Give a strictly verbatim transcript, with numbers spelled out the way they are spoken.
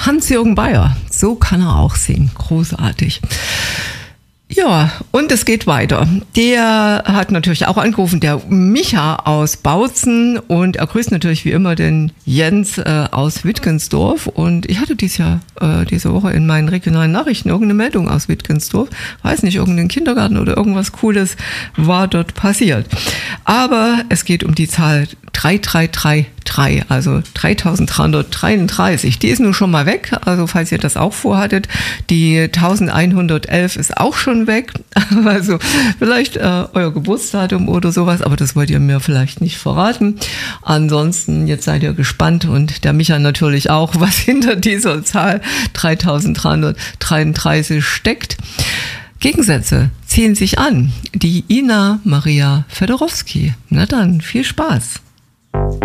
Hans-Jürgen Beyer, so kann er auch singen, großartig. Ja, und es geht weiter. Der hat natürlich auch angerufen, der Micha aus Bautzen, und er grüßt natürlich wie immer den Jens äh, aus Wittgensdorf. Und ich hatte dieses Jahr, äh, diese Woche in meinen regionalen Nachrichten irgendeine Meldung aus Wittgensdorf. Weiß nicht, irgendein Kindergarten oder irgendwas Cooles war dort passiert. Aber es geht um die Zahl drei drei drei drei, also dreitausenddreihundertdreiunddreißig. Die ist nun schon mal weg, also falls ihr das auch vorhattet. Die elfhundertelf ist auch schon weg, also vielleicht äh, euer Geburtsdatum oder sowas, aber das wollt ihr mir vielleicht nicht verraten. Ansonsten, jetzt seid ihr gespannt, und der Micha natürlich auch, was hinter dieser Zahl dreitausenddreihundertdreiunddreißig steckt. Gegensätze ziehen sich an. Die Ina Maria Fedorowski. Na dann, viel Spaß.